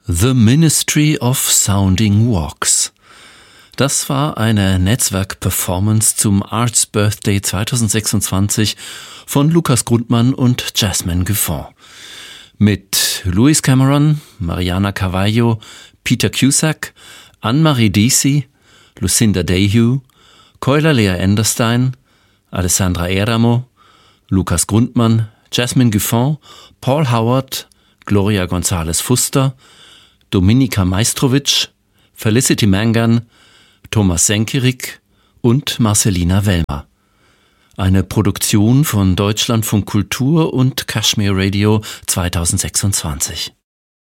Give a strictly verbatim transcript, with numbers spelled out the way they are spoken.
The Ministry of Sounding Walks. Das war eine Netzwerk-Performance zum Arts Birthday zweitausendsechsundzwanzig von Lukas Grundmann und Jasmine Guffin. Mit Lewis Cameron, Mariana Carvalho, Peter Cusack, Anne-Marie Deci, Lucinda Dayhew, Keula Lea Enderstein, Alessandra Eramo, Lukas Grundmann, Jasmine Guffin, Paul Howard, Gloria González Fuster, Dominika Majstrowitsch, Felicity Mangan, Thomas Senkerik und Marcelina Wellmer. Eine Produktion von Deutschlandfunk Kultur und Kashmir Radio zweitausendsechsundzwanzig.